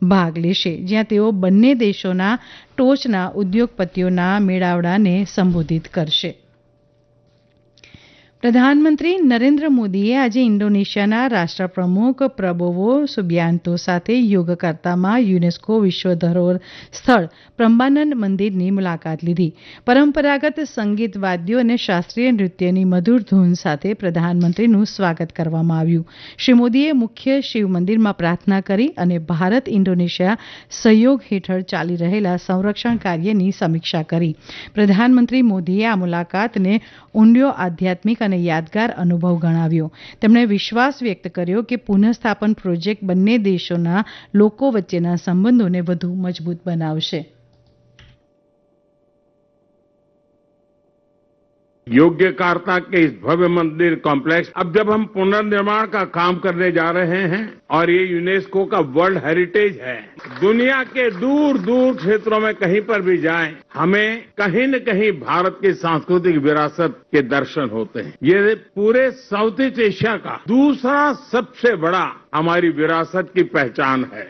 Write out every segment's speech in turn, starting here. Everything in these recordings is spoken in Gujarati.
ભાગ લેશે, જ્યાં તેઓ બંને દેશોના ટોચના ઉદ્યોગપતિઓના મેળાવડાને સંબોધિત કરશે. પ્રધાનમંત્રી નરેન્દ્ર મોદીએ આજે ઇન્ડોનેશિયાના રાષ્ટ્રપ્રમુખ પ્રબોવો સુબિયાન્તો સાથે યોગકર્તામાં યુનેસ્કો વિશ્વ ધરોહર સ્થળ પ્રામ્બાનન મંદિરની મુલાકાત લીધી. પરંપરાગત સંગીત વાદ્યો અને શાસ્ત્રીય નૃત્યની મધુર ધૂન સાથે પ્રધાનમંત્રીનું સ્વાગત કરવામાં આવ્યું. શ્રી મોદીએ મુખ્ય શિવ મંદિરમાં પ્રાર્થના કરી અને ભારત ઇન્ડોનેશિયા સહયોગ હેઠળ ચાલી રહેલા સંરક્ષણ કાર્યની સમીક્ષા કરી. પ્રધાનમંત્રી મોદીએ આ મુલાકાતને ઊંડો આધ્યાત્મિક અને યાદગાર અનુભવ ગણાવ્યો. તેમણે વિશ્વાસ વ્યક્ત કર્યો કે પુનઃસ્થાપન પ્રોજેક્ટ બંને દેશોના લોકો વચ્ચેના સંબંધોને વધુ મજબૂત બનાવશે. योग्यकार्ता के इस भव्य मंदिर कॉम्प्लेक्स अब जब हम पुनर्निर्माण का काम करने जा रहे हैं और ये यूनेस्को का वर्ल्ड हेरिटेज है, दुनिया के दूर दूर क्षेत्रों में कहीं पर भी जाएं, हमें कहीं न कहीं भारत की सांस्कृतिक विरासत के दर्शन होते हैं. ये पूरे साउथ ईस्ट एशिया का दूसरा सबसे बड़ा हमारी विरासत की पहचान है.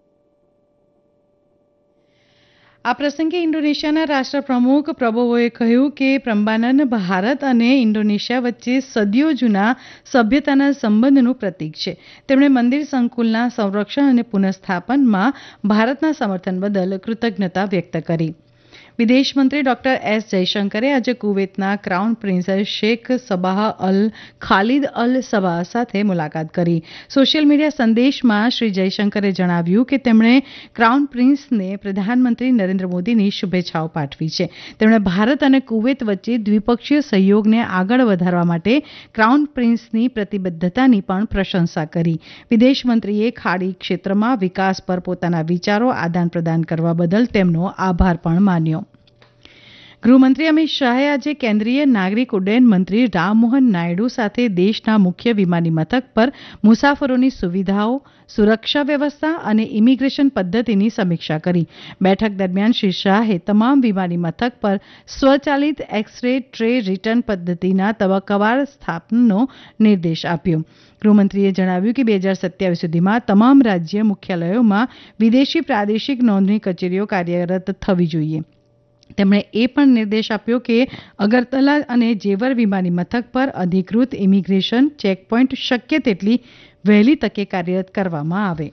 આ પ્રસંગે ઇન્ડોનેશિયાના રાષ્ટ્રપ્રમુખ પ્રબોવોએ કહ્યું કે પ્રામ્બાનન ભારત અને ઇન્ડોનેશિયા વચ્ચે સદીઓ જૂના સભ્યતાના સંબંધનું પ્રતીક છે. તેમણે મંદિર સંકુલના સંરક્ષણ અને પુનઃસ્થાપનમાં ભારતના સમર્થન બદલ કૃતજ્ઞતા વ્યક્ત કરી. વિદેશ મંત્રી ડોક્ટર એસ જયશંકરે આજે કુવૈતના ક્રાઉન પ્રિન્સ શેખ સબાહ અલ ખાલિદ અલ સબાહ સાથે મુલાકાત કરી. સોશિયલ મીડિયા સંદેશમાં શ્રી જયશંકરે જણાવ્યું કે તેમણે ક્રાઉન પ્રિન્સને પ્રધાનમંત્રી નરેન્દ્ર મોદીની શુભેચ્છાઓ પાઠવી છે. તેમણે ભારત અને કુવૈત વચ્ચે દ્વિપક્ષીય સહયોગને આગળ વધારવા માટે ક્રાઉન પ્રિન્સની પ્રતિબદ્ધતાની પણ પ્રશંસા કરી. વિદેશ મંત્રીએ ખાડી ક્ષેત્રમાં વિકાસ પર પોતાના વિચારો આદાન પ્રદાન કરવા બદલ તેમનો આભાર પણ માન્યો. ગૃહમંત્રી અમિત શાહે આજે કેન્દ્રીય નાગરિક ઉડ્ડયન મંત્રી રામમોહન નાયડુ સાથે દેશના મુખ્ય વિમાની મથક પર મુસાફરોની સુવિધાઓ, સુરક્ષા વ્યવસ્થા અને ઇમિગ્રેશન પદ્ધતિની સમીક્ષા કરી. બેઠક દરમિયાન શ્રી શાહે તમામ વિમાની મથક પર સ્વચાલિત એક્સ-રે ટ્રે રિટર્ન પદ્ધતિના તબક્કાવાર સ્થાપનનો નિર્દેશ આપ્યો. ગૃહમંત્રીએ જણાવ્યું કે 2027 સુધીમાં તમામ રાજ્ય મુખ્યાલયોમાં વિદેશી પ્રાદેશિક નોંધણી કચેરીઓ કાર્યરત થવી જોઈએ. તેમણે એ પણ નિર્દેશ આપ્યો કે અગરતલા અને જેવર વિમાની મથક પર અધિકૃત ઇમિગ્રેશન ચેકપોઇન્ટ શક્ય તેટલી વહેલી તકે કાર્યરત કરવામાં આવે.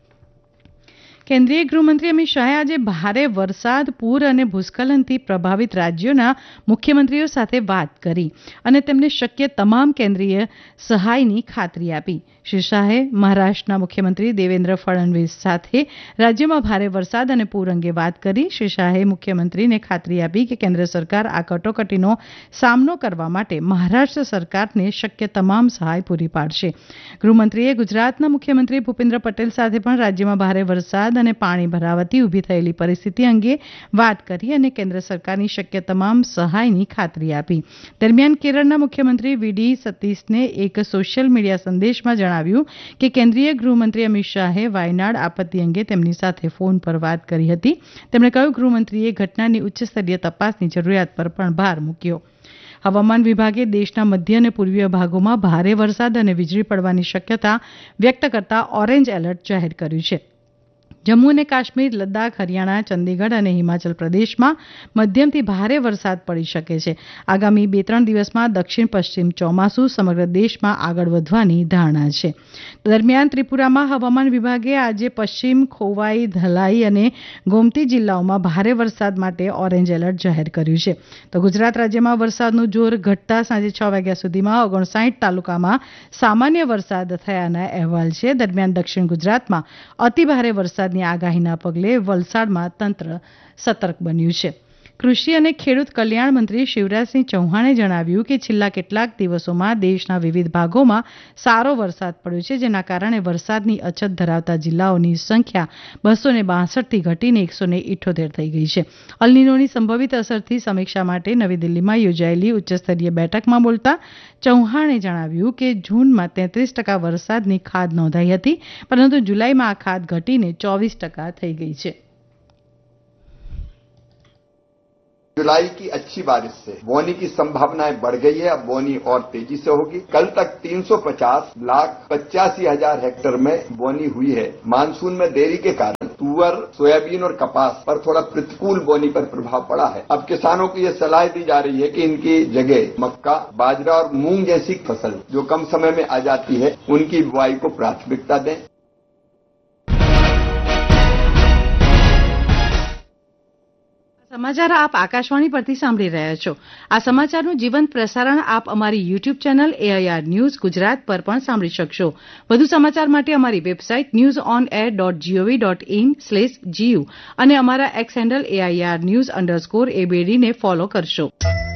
કેન્દ્રીય ગૃહમંત્રી અમિત શાહે આજે ભારે વરસાદ, પૂર અને ભૂસ્ખલનથી પ્રભાવિત રાજ્યોના મુખ્યમંત્રીઓ સાથે વાત કરી અને તેમને શક્ય તમામ કેન્દ્રીય સહાયની ખાતરી આપી. શ્રી શાહે મહારાષ્ટ્રના મુખ્યમંત્રી દેવેન્દ્ર ફડણવીસ સાથે રાજ્યમાં ભારે વરસાદ અને પૂર અંગે વાત કરી. શ્રી શાહે મુખ્યમંત્રીને ખાતરી આપી કે કેન્દ્ર સરકાર આ કટોકટીનો સામનો કરવા માટે મહારાષ્ટ્ર સરકારને શક્ય તમામ સહાય પૂરી પાડશે. ગૃહમંત્રીએ ગુજરાતના મુખ્યમંત્રી ભૂપેન્દ્ર પટેલ સાથે પણ રાજ્યમાં ભારે વરસાદ અને પાણી ભરાવાથી ઊભી થયેલી પરિસ્થિતિ અંગે વાત કરી અને કેન્દ્ર સરકારની શક્ય તમામ સહાયની ખાતરી આપી. દરમિયાન કેરળના મુખ્યમંત્રી વીડી સતીશને એક સોશિયલ મીડિયા સંદેશમાં જણાવ્યું કે કેન્દ્રીય ગૃહમંત્રી અમિત શાહે વાયનાડ આપત્તિ અંગે તેમની સાથે ફોન પર વાત કરી હતી. તેમણે કહ્યું ગૃહમંત્રીએ ઘટનાની ઉચ્ચસ્તરીય તપાસની જરૂરિયાત પર પણ ભાર મૂક્યો. હવામાન વિભાગે દેશના મધ્ય અને પૂર્વીય ભાગોમાં ભારે વરસાદ અને વીજળી પડવાની શક્યતા વ્યક્ત કરતા ઓરેન્જ એલર્ટ જાહેર કર્યું છે. જમ્મુ અને કાશ્મીર, લદ્દાખ, હરિયાણા, ચંદીગઢ અને હિમાચલ પ્રદેશમાં મધ્યમથી ભારે વરસાદ પડી શકે છે. આગામી 2-3 દિવસમાં દક્ષિણ પશ્ચિમ ચોમાસું સમગ્ર દેશમાં આગળ વધવાની ધારણા છે. દરમિયાન ત્રિપુરામાં હવામાન વિભાગે આજે પશ્ચિમ, ખોવાઈ, ધલાઈ અને ગોમતી જિલ્લાઓમાં ભારે વરસાદ માટે ઓરેન્જ એલર્ટ જાહેર કર્યું છે. તો ગુજરાત રાજ્યમાં વરસાદનું જોર ઘટતા સાંજે 6 વાગ્યા સુધીમાં 59 તાલુકામાં સામાન્ય વરસાદ થયાના અહેવાલ છે. દરમિયાન દક્ષિણ ગુજરાતમાં અતિભારે વરસાદની આગાહીના પગલે વલસાડમાં તંત્ર સતર્ક બન્યું છે. કૃષિ અને ખેડૂત કલ્યાણ મંત્રી શિવરાજસિંહ ચૌહાણે જણાવ્યું કે છેલ્લા કેટલાક દિવસોમાં દેશના વિવિધ ભાગોમાં સારો વરસાદ પડ્યો છે, જેના કારણે વરસાદની અછત ધરાવતા જિલ્લાઓની સંખ્યા 262થી ઘટીને 178 થઈ ગઈ છે. અલનીનોની સંભવિત અસરથી સમીક્ષા માટે નવી દિલ્હીમાં યોજાયેલી ઉચ્ચસ્તરીય બેઠકમાં બોલતા ચૌહાણે જણાવ્યું કે જૂનમાં 33% વરસાદની ખાધ નોંધાઈ હતી, પરંતુ જુલાઈમાં આ ખાધ ઘટીને 24% થઈ ગઈ છે. जुलाई की अच्छी बारिश से बोनी की संभावनाएं बढ़ गई है. अब बोनी और तेजी से होगी. कल तक 350,85,000 हेक्टेयर में बोनी हुई है. मानसून में देरी के कारण तुअर, सोयाबीन और कपास पर थोड़ा प्रतिकूल बोनी पर प्रभाव पड़ा है। अब किसानों को ये सलाह दी जा रही है कि इनकी जगह मक्का, बाजरा और मूंग जैसी फसल जो कम समय में आ जाती है, उनकी बुआई को प्राथमिकता दें। સમાચાર આપ આકાશવાણી પરથી સાંભળી રહ્યા છો. આ સમાચારનું જીવંત પ્રસારણ આપ અમારી YouTube channel AIR news Gujarat પર પણ સાંભળી શકશો. વધુ સમાચાર માટે અમારી વેબસાઇટ newsonair.gov.in/gu અને અમારા એક્સ હેન્ડલ AIR_news_ABD ને ફોલો કરશો.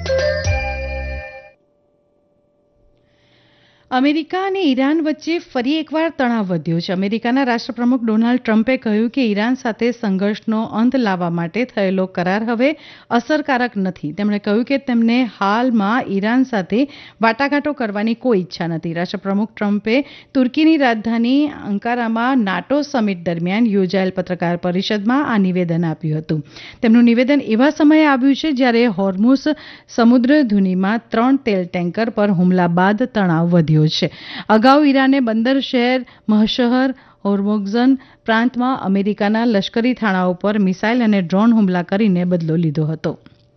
અમેરિકા અને ઈરાન વચ્ચે ફરી એકવાર તણાવ વધ્યો છે. અમેરિકાના રાષ્ટ્રપ્રમુખ ડોનાલ્ડ ટ્રમ્પે કહ્યું કે ઈરાન સાથે સંઘર્ષનો અંત લાવવા માટે થયેલો કરાર હવે અસરકારક નથી. તેમણે કહ્યું કે તેમને હાલમાં ઈરાન સાથે વાટાઘાટો કરવાની કોઈ ઈચ્છા નથી. રાષ્ટ્રપ્રમુખ ટ્રમ્પે તુર્કીની રાજધાની અંકારામાં નાટો સમિટ દરમિયાન યોજાયેલ પત્રકાર પરિષદમાં આ નિવેદન આપ્યું હતું. તેમનું નિવેદન એવા સમયે આવ્યું છે જ્યારે હોર્મુઝ સમુદ્ર ધુનીમાં 3 તેલ ટેન્કર પર હુમલા બાદ તણાવ વધ્યો છે. અગાઉ ઈરાને બંદર શહેર મહશહર હોર્મુઝગન પ્રાંતમાં અમેરિકાના લશ્કરી થાણાઓ પર મિસાઇલ અને ડ્રોન હુમલા કરીને બદલો લીધો હતો.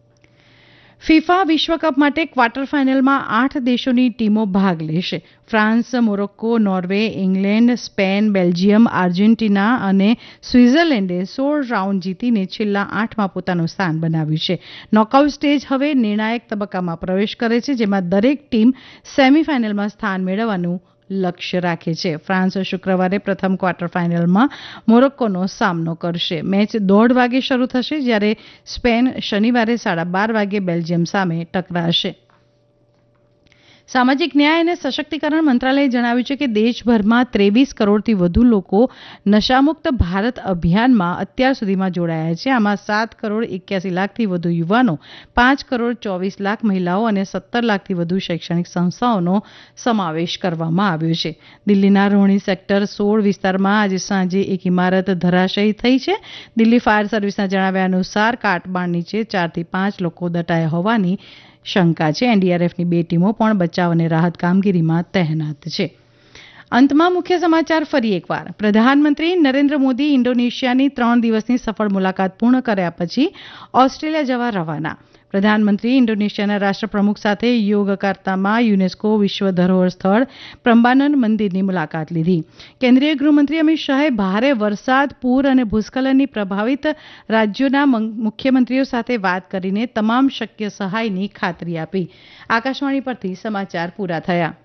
ફિફા વિશ્વકપ માટે ક્વાર્ટર ફાઇનલમાં 8 દેશોની ટીમો ભાગ લેશે. France, Morocco, Norway, England, Spain, Belgium, Argentina અને સ્વિટ્ઝરલેન્ડે 16 રાઉન્ડ જીતીને છેલ્લા 8માં પોતાનું સ્થાન બનાવ્યું છે. નોકઆઉટ સ્ટેજ હવે નિર્ણાયક તબક્કામાં પ્રવેશ કરે છે, જેમાં દરેક ટીમ સેમીફાઇનલમાં સ્થાન મેળવવાનું લક્ષ્ય રાખે છે. ફ્રાન્સ શુક્રવારે પ્રથમ ક્વાર્ટર ફાઇનલમાં મોરોક્કોનો સામનો કરશે. મેચ 1:30 વાગે શરૂ થશે, જ્યારે સ્પેન શનિવારે 12:30 વાગે બેલ્જિયમ સામે ટકરાશે. સામાજિક ન્યાય અને સશક્તિકરણ મંત્રાલયે જણાવ્યું છે કે દેશભરમાં 23 કરોડથી વધુ લોકો નશામુક્ત ભારત અભિયાનમાં અત્યાર સુધીમાં જોડાયા છે. આમાં 7 કરોડ 81 લાખથી વધુ યુવાનો, 5 કરોડ 24 લાખ મહિલાઓ અને 17 લાખથી વધુ શૈક્ષણિક સંસ્થાઓનો સમાવેશ કરવામાં આવ્યો છે. દિલ્હીના રોહિણી સેક્ટર 16 વિસ્તારમાં આજે સાંજે એક ઇમારત ધરાશયી થઈ છે. દિલ્હી ફાયર સર્વિસના જણાવ્યા અનુસાર કાટમાળ નીચે 4 થી 5 લોકો દટાયા હોવાની શંકા છે. એનડીઆરએફની 2 ટીમો પણ બચાવ અને રાહત કામગીરીમાં તહેનાત છે. અંતમાં મુખ્ય સમાચાર ફરી એકવાર. પ્રધાનમંત્રી નરેન્દ્ર મોદી ઇન્ડોનેશિયાની 3 દિવસની સફળ મુલાકાત પૂર્ણ કર્યા પછી ઓસ્ટ્રેલિયા જવા રવાના. પ્રધાનમંત્રી ઇન્ડોનેશિયાના રાષ્ટ્રપ્રમુખ સાથે યોગકાર્તામાં યુનેસ્કો વિશ્વ ધરોહર સ્થળ પ્રમ્બાનન મંદિરની મુલાકાત લીધી. કેન્દ્રીય ગૃહમંત્રી અમિત શાહે ભારે વરસાદ, પૂર અને ભૂસ્ખલનની પ્રભાવિત રાજ્યોના મુખ્યમંત્રીઓ સાથે વાત કરીને તમામ શક્ય સહાયની ખાતરી આપી. આકાશવાણી પરથી સમાચાર પૂરા થયા.